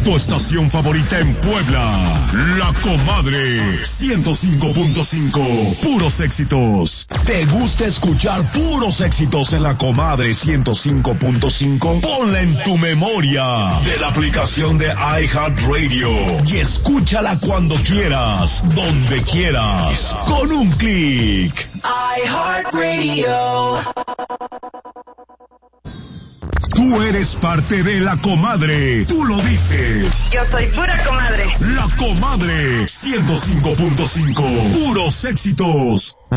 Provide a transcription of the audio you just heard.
Tu estación favorita en Puebla. La Comadre 105.5. Puros éxitos. ¿Te gusta escuchar puros éxitos en La Comadre 105.5? Ponla en tu memoria de la aplicación de iHeartRadio y escúchala cuando quieras, donde quieras, con un clic. iHeartRadio. Tú eres parte de La Comadre. Tú lo dices. Yo soy pura comadre. La Comadre 105.5. Puros éxitos.